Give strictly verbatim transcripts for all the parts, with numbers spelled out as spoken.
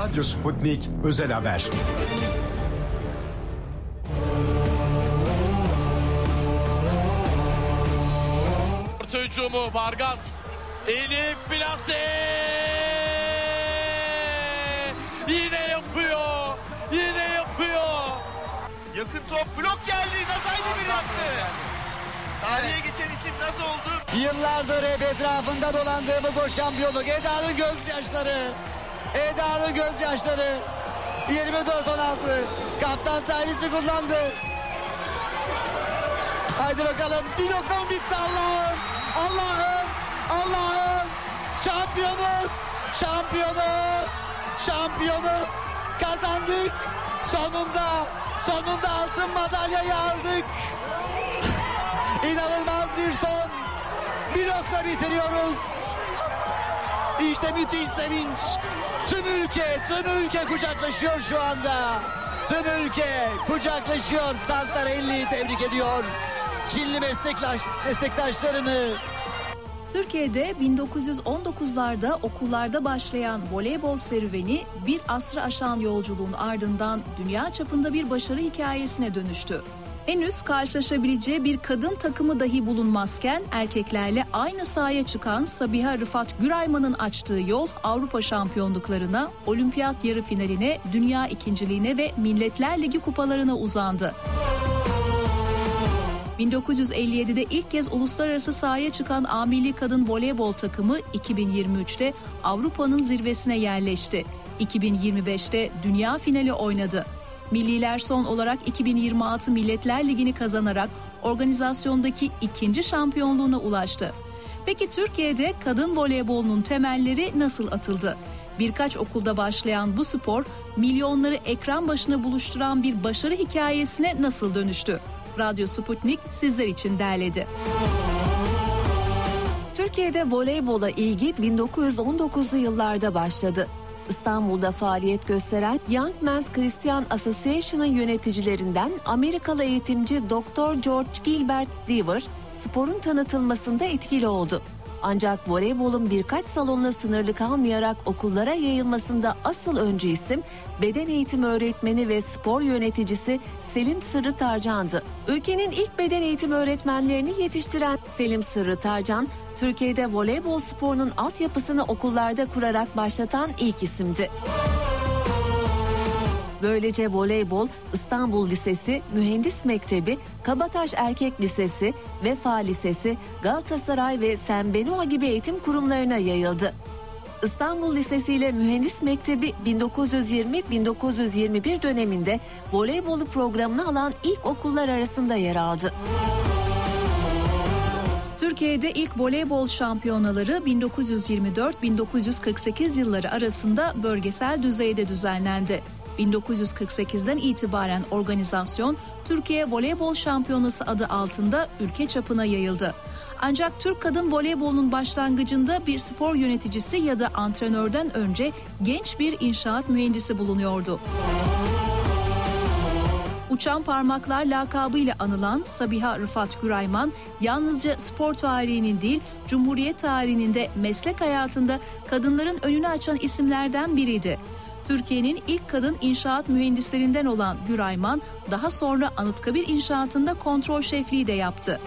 Radyo Sputnik Özel Haber. Orta hücumu Vargas. Elif plase. Yine yapıyor. Yine yapıyor. Yakın top, blok geldi. Nazaydı bir yaptı. Tarihe geçen isim nasıl oldu? Yıllardır hep etrafında dolandığımız o şampiyonluk. Eda'nın gözyaşları. Eda'nın gözyaşları. yirmi dört on altı. Kaptan servisi kullandı. Haydi bakalım. Bir nokta mı bitti Allah'ım? Allah'ım. Allah'ım. Şampiyonuz. Şampiyonuz. Şampiyonuz. Kazandık. Sonunda. Sonunda altın madalyayı aldık. İnanılmaz bir son. Bir nokta bitiriyoruz. İşte müthiş sevinç. Tüm ülke, tüm ülke kucaklaşıyor şu anda. Tüm ülke kucaklaşıyor. Santarelli'yi tebrik ediyor. Çinli meslektaş, meslektaşlarını. Türkiye'de bin dokuz yüz on dokuzlarda okullarda başlayan voleybol serüveni bir asrı aşan yolculuğun ardından dünya çapında bir başarı hikayesine dönüştü. Henüz karşılaşabileceği bir kadın takımı dahi bulunmazken erkeklerle aynı sahaya çıkan Sabiha Rıfat Gürayman'ın açtığı yol Avrupa şampiyonluklarına, olimpiyat yarı finaline, dünya ikinciliğine ve Milletler Ligi kupalarına uzandı. bin dokuz yüz elli yedide ilk kez uluslararası sahaya çıkan A Milli Kadın Voleybol takımı iki bin yirmi üçte Avrupa'nın zirvesine yerleşti. iki bin yirmi beşte dünya finali oynadı. Milliler son olarak iki bin yirmi altı Milletler Ligi'ni kazanarak organizasyondaki ikinci şampiyonluğuna ulaştı. Peki Türkiye'de kadın voleybolunun temelleri nasıl atıldı? Birkaç okulda başlayan bu spor milyonları ekran başına buluşturan bir başarı hikayesine nasıl dönüştü? Radyo Sputnik sizler için derledi. Türkiye'de voleybola ilgi bin dokuz yüz on dokuzlu yıllarda başladı. İstanbul'da faaliyet gösteren Young Men's Christian Association'ın yöneticilerinden Amerikalı eğitimci doktor George Gilbert Deaver, sporun tanıtılmasında etkili oldu. Ancak voleybolun birkaç salonla sınırlı kalmayarak okullara yayılmasında asıl öncü isim beden eğitimi öğretmeni ve spor yöneticisi Selim Sırrı Tarcan'dı. Ülkenin ilk beden eğitimi öğretmenlerini yetiştiren Selim Sırrı Tarcan, Türkiye'de voleybol sporunun altyapısını okullarda kurarak başlatan ilk isimdi. Böylece voleybol İstanbul Lisesi, Mühendis Mektebi, Kabataş Erkek Lisesi, Vefa Lisesi, Galatasaray ve Sen Benoa gibi eğitim kurumlarına yayıldı. İstanbul Lisesi ile Mühendis Mektebi bin dokuz yüz yirmi - bin dokuz yüz yirmi bir döneminde voleybolu programına alan ilk okullar arasında yer aldı. Türkiye'de ilk voleybol şampiyonaları bin dokuz yüz yirmi dört - bin dokuz yüz kırk sekiz yılları arasında bölgesel düzeyde düzenlendi. bin dokuz yüz kırk sekizden itibaren organizasyon Türkiye Voleybol Şampiyonası adı altında ülke çapına yayıldı. Ancak Türk kadın voleybolunun başlangıcında bir spor yöneticisi ya da antrenörden önce genç bir inşaat mühendisi bulunuyordu. Uçan Parmaklar lakabıyla anılan Sabiha Rıfat Gürayman, yalnızca spor tarihinin değil, Cumhuriyet tarihinin de meslek hayatında kadınların önünü açan isimlerden biriydi. Türkiye'nin ilk kadın inşaat mühendislerinden olan Gürayman, daha sonra Anıtkabir İnşaatı'nda kontrol şefliği de yaptı.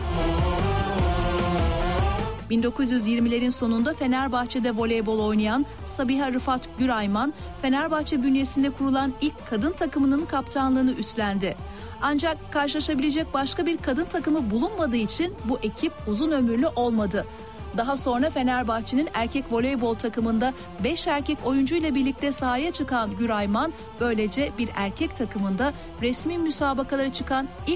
bin dokuz yüz yirmilerin sonunda Fenerbahçe'de voleybol oynayan Sabiha Rıfat Gürayman, Fenerbahçe bünyesinde kurulan ilk kadın takımının kaptanlığını üstlendi. Ancak karşılaşabilecek başka bir kadın takımı bulunmadığı için bu ekip uzun ömürlü olmadı. Daha sonra Fenerbahçe'nin erkek voleybol takımında beş erkek oyuncuyla birlikte sahaya çıkan Gürayman, böylece bir erkek takımında resmi müsabakalara çıkan ilk